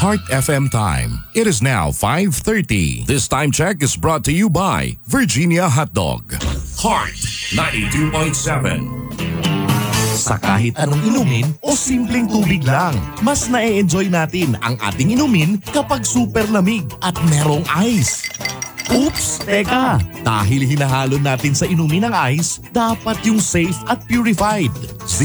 Heart FM time. It is now 5:30. This time check is brought to you by Virginia Hotdog. Heart 92.7. Sa kahit anong inumin o simpleng tubig lang, mas na-enjoy natin ang ating inumin kapag super lamig at merong ice. Oops! Teka! Dahil hinahalo natin sa inumin ng ice, dapat yung safe at purified.